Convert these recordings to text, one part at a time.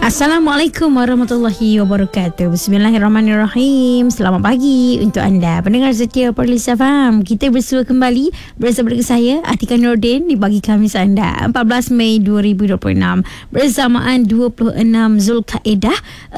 Assalamualaikum warahmatullahi wabarakatuh. Bismillahirrahmanirrahim. Selamat pagi untuk anda pendengar setia Perlis FM. Kita bersua kembali bersama dengan saya Atika Nordin di pagi Khamis anda 14 Mei 2026 bersamaan 26 Zulkaidah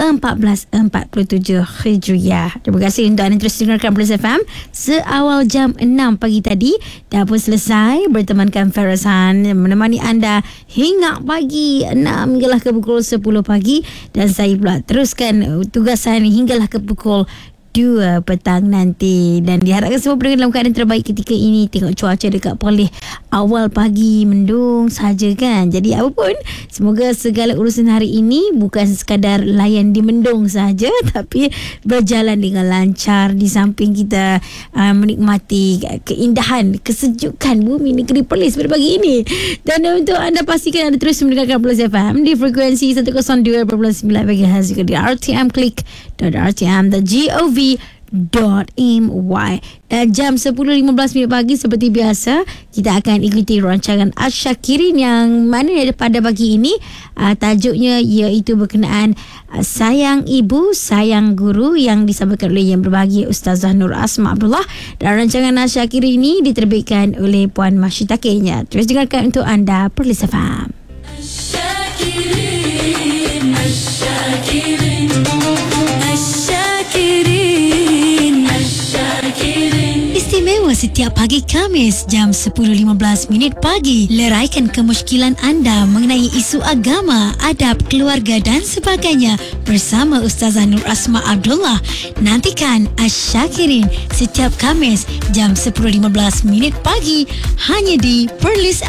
1447 Hijriah. Terima kasih untuk anda terus dengarkan Perlis FM seawal jam 6 pagi tadi. Dah pun selesai bertemankan Farazan menemani anda hingga pagi 6 hinggalah ke pukul 10 pagi, dan saya pula teruskan tugasan hinggalah ke pukul 2 petang nanti. Dan diharapkan semua berada dalam keadaan terbaik ketika ini. Tengok cuaca dekat Perlis awal pagi mendung saja kan. Jadi apa pun, semoga segala urusan hari ini bukan sekadar layan di mendung saja, tapi berjalan dengan lancar di samping kita menikmati keindahan, kesejukan bumi negeri Perlis pada pagi ini. Dan untuk anda pastikan anda terus mendengarkan Perlis FM di frekuensi 102.9 MHz juga di rtmclick.rtm.gov.my. Dan jam 10.15 pagi seperti biasa kita akan ikuti rancangan Asyakirin yang mana pada pagi ini tajuknya iaitu berkenaan Sayang Ibu, Sayang Guru yang disampaikan oleh yang berbahagia Ustazah Nur Asma Abdullah. Dan rancangan Asyakirin ini diterbitkan oleh Puan Masyitakinya. Terus dengarkan untuk anda Perlis FM. Asyakirin, Asyakirin, Asyakirin, Asyakirin. Istimewa setiap pagi Khamis jam 10.15 pagi. Leraikan kemusykilan anda mengenai isu agama, adab, keluarga dan sebagainya bersama Ustazah Nur Asma Abdullah. Nantikan Asyakirin setiap Khamis jam 10.15 pagi hanya di Perlis